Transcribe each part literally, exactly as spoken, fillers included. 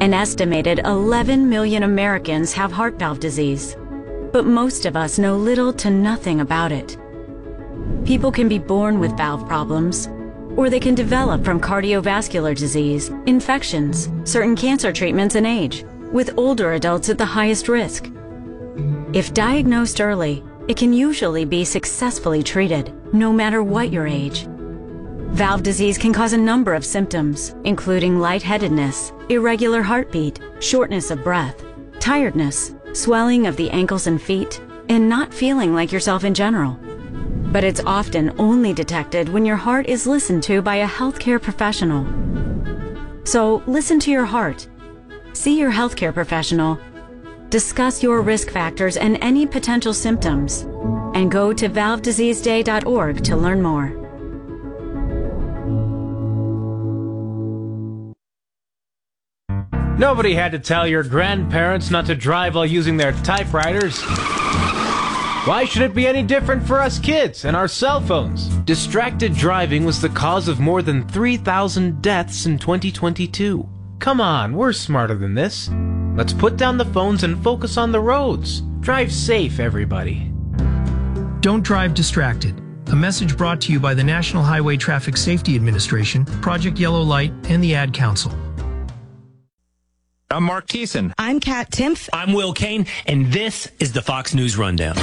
An estimated eleven million Americans have heart valve disease, but most of us know little to nothing about it. People can be born with valve problems, or they can develop from cardiovascular disease, infections, certain cancer treatments, and age, with older adults at the highest risk. If diagnosed early, it can usually be successfully treated, no matter what your age. Valve disease can cause a number of symptoms, including lightheadedness, irregular heartbeat, shortness of breath, tiredness, swelling of the ankles and feet, and not feeling like yourself in general. But it's often only detected when your heart is listened to by a healthcare professional. So listen to your heart. See your healthcare professional. Discuss your risk factors and any potential symptoms. And go to valve disease day dot org to learn more. Nobody had to tell your grandparents not to drive while using their typewriters. Why should it be any different for us kids and our cell phones? Distracted driving was the cause of more than three thousand deaths in twenty twenty-two. Come on, we're smarter than this. Let's put down the phones and focus on the roads. Drive safe, everybody. Don't drive distracted. A message brought to you by the National Highway Traffic Safety Administration, Project Yellow Light, and the Ad Council. I'm Mark Thiessen. I'm Kat Timpf. I'm Will Kane, and this is the Fox News Rundown.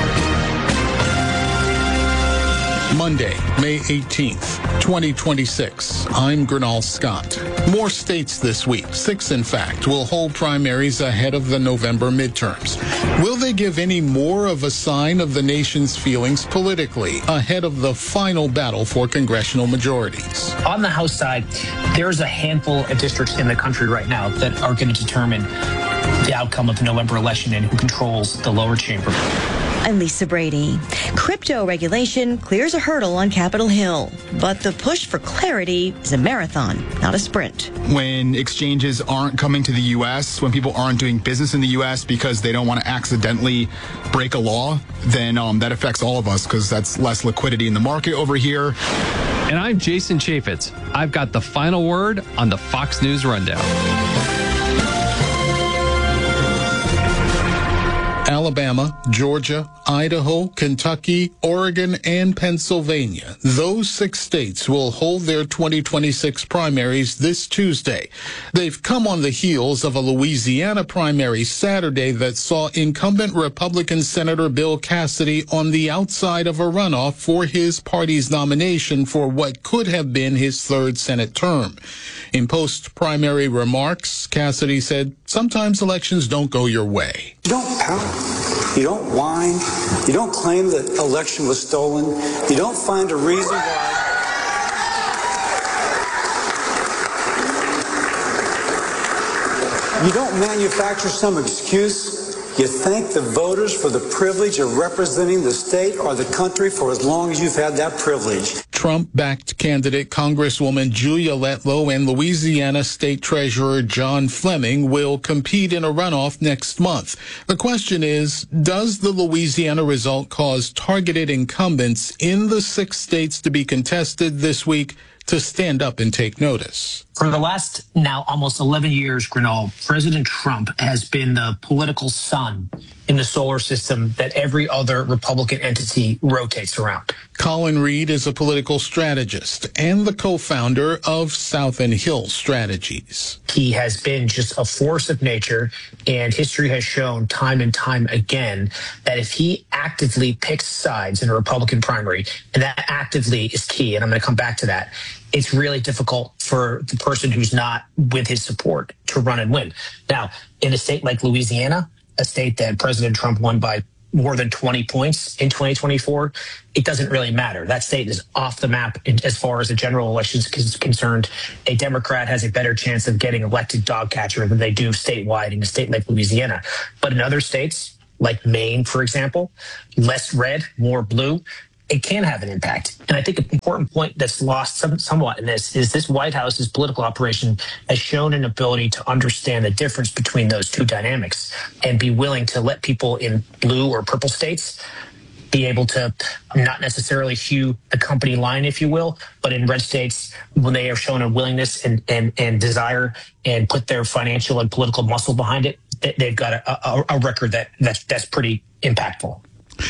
Monday, May eighteenth, twenty twenty-six. I'm Gernal Scott. More states this week, six in fact, will hold primaries ahead of the November midterms. Will they give any more of a sign of the nation's feelings politically ahead of the final battle for congressional majorities? On the House side, there's a handful of districts in the country right now that are going to determine the outcome of the November election and who controls the lower chamber. I'm Lisa Brady. Crypto regulation clears a hurdle on Capitol Hill, but the push for clarity is a marathon, not a sprint. When exchanges aren't coming to the U S, when people aren't doing business in the U S because they don't want to accidentally break a law, then um, that affects all of us because that's less liquidity in the market over here. And I'm Jason Chaffetz. I've got the final word on the Fox News Rundown. Alabama, Georgia, Idaho, Kentucky, Oregon, and Pennsylvania. Those six states will hold their twenty twenty-six primaries this Tuesday. They've come on the heels of a Louisiana primary Saturday that saw incumbent Republican Senator Bill Cassidy on the outside of a runoff for his party's nomination for what could have been his third Senate term. In post-primary remarks, Cassidy said, "Sometimes elections don't go your way." You don't pout. You don't whine. You don't claim that election was stolen. You don't find a reason why. You don't manufacture some excuse. You thank the voters for the privilege of representing the state or the country for as long as you've had that privilege. Trump-backed candidate Congresswoman Julia Letlow and Louisiana State Treasurer John Fleming will compete in a runoff next month. The question is, does the Louisiana result cause targeted incumbents in the six states to be contested this week to stand up and take notice? For the last now almost eleven years, Grenal, President Trump has been the political sun in the solar system that every other Republican entity rotates around. Colin Reed is a political strategist and the co-founder of Southern Hill Strategies. He has been just a force of nature, and history has shown time and time again that if he actively picks sides in a Republican primary, and that actively is key, and I'm going to come back to that, it's really difficult for the person who's not with his support to run and win. Now, in a state like Louisiana, a state that President Trump won by more than twenty points in twenty twenty-four, it doesn't really matter. That state is off the map as far as the general election is concerned. A Democrat has a better chance of getting elected dog catcher than they do statewide in a state like Louisiana. But in other states, like Maine, for example, less red, more blue, it can have an impact. And I think an important point that's lost some, somewhat in this is this White House's political operation has shown an ability to understand the difference between those two dynamics and be willing to let people in blue or purple states be able to not necessarily hew the company line, if you will, but in red states, when they have shown a willingness and, and, and desire and put their financial and political muscle behind it, they've got a, a, a record that that's, that's pretty impactful.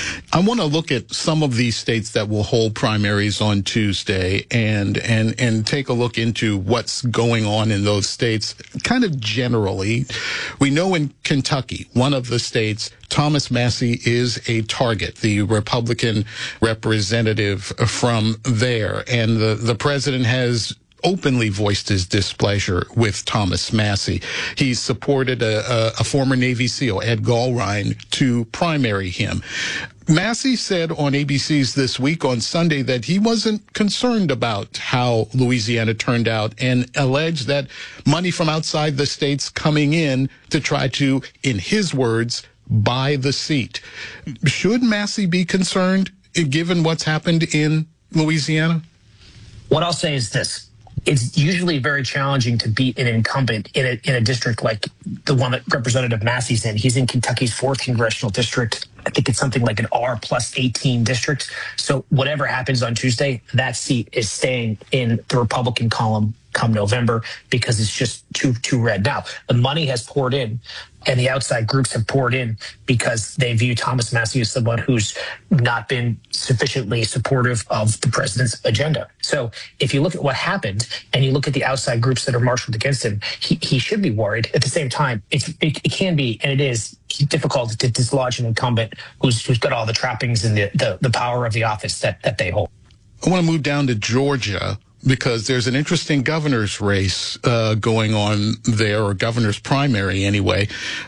I want to look at some of these states that will hold primaries on Tuesday and and and take a look into what's going on in those states kind of generally. We know in Kentucky, one of the states, Thomas Massie is a target, the Republican representative from there. And the, the president has openly voiced his displeasure with Thomas Massie. He supported a, a, a former Navy SEAL, Ed Gallrein, to primary him. Massie said on A B C's This Week on Sunday that he wasn't concerned about how Louisiana turned out and alleged that money from outside the states coming in to try to, in his words, buy the seat. Should Massie be concerned given what's happened in Louisiana? What I'll say is this. It's usually very challenging to beat an incumbent in a, in a district like the one that Representative Massie's in. He's in Kentucky's fourth congressional district. I think it's something like an R plus eighteen district. So whatever happens on Tuesday, that seat is staying in the Republican column come November because it's just too too red. Now, the money has poured in and the outside groups have poured in because they view Thomas Massie as someone who's not been sufficiently supportive of the president's agenda. So if you look at what happened and you look at the outside groups that are marshaled against him, he, he should be worried. At the same time, it's, it, it can be, and it is, difficult to dislodge an incumbent who's, who's got all the trappings and the, the, the power of the office that, that they hold. I want to move down to Georgia because there's an interesting governor's race uh, going on there, or governor's primary anyway,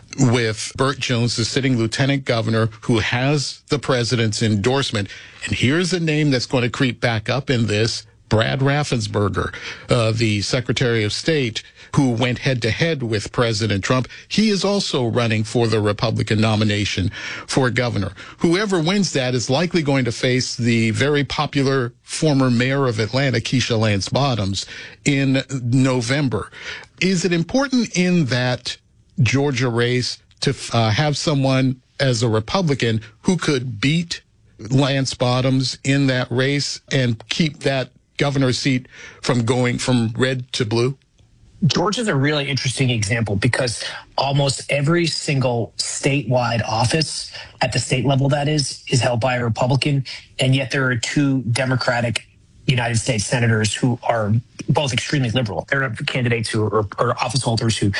with Burt Jones, the sitting lieutenant governor, who has the president's endorsement. And here's a name that's going to creep back up in this, Brad Raffensperger, uh, the Secretary of State, who went head-to-head with President Trump. He is also running for the Republican nomination for governor. Whoever wins that is likely going to face the very popular former mayor of Atlanta, Keisha Lance Bottoms, in November. Is it important in that Georgia race to uh, have someone as a Republican who could beat Lance Bottoms in that race and keep that governor's seat from going from red to blue? Georgia's a really interesting example because almost every single statewide office at the state level, that is, is held by a Republican. And yet there are two Democratic United States senators who are both extremely liberal. They're candidates who are, are office holders who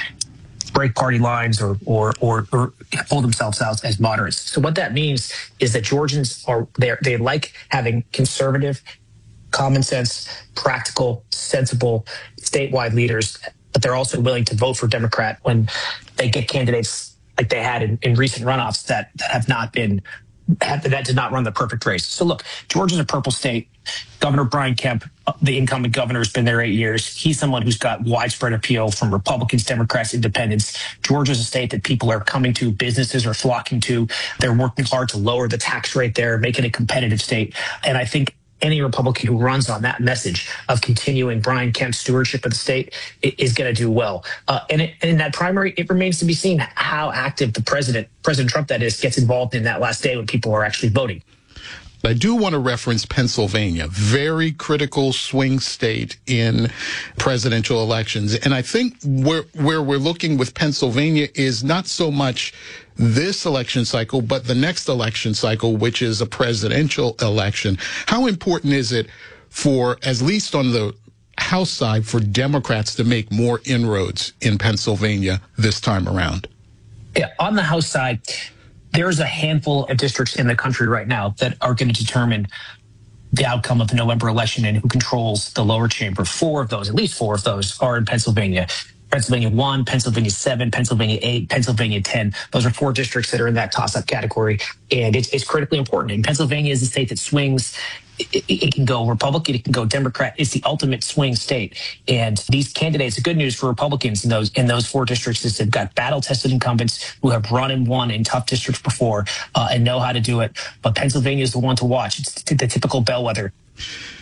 break party lines or, or, or, or hold themselves out as moderates. So what that means is that Georgians are they they like having conservative, common sense, practical, sensible, statewide leaders, but they're also willing to vote for Democrat when they get candidates like they had in, in recent runoffs that, that have not been, have, that did not run the perfect race. So look, Georgia's a purple state. Governor Brian Kemp, the incumbent governor, has been there eight years. He's someone who's got widespread appeal from Republicans, Democrats, independents. Georgia's a state that people are coming to, businesses are flocking to. They're working hard to lower the tax rate there, make it a competitive state. And I think any Republican who runs on that message of continuing Brian Kemp's stewardship of the state is going to do well. Uh, and, it, and in that primary, it remains to be seen how active the president, President Trump, that is, gets involved in that last day when people are actually voting. I do want to reference Pennsylvania, very critical swing state in presidential elections. And I think where, where we're looking with Pennsylvania is not so much this election cycle, but the next election cycle, which is a presidential election. How important is it for, at least on the House side, for Democrats to make more inroads in Pennsylvania this time around? Yeah, on the House side, there's a handful of districts in the country right now that are going to determine the outcome of the November election and who controls the lower chamber. Four of those, at least four of those, are in Pennsylvania. Pennsylvania one, Pennsylvania seven, Pennsylvania eight, Pennsylvania ten. Those are four districts that are in that toss-up category, and it's, it's critically important. And Pennsylvania is a state that swings. It, it, it can go Republican, it can go Democrat. It's the ultimate swing state. And these candidates, the good news for Republicans in those in those four districts is they've got battle-tested incumbents who have run and won in tough districts before uh, and know how to do it. But Pennsylvania is the one to watch. It's the typical bellwether.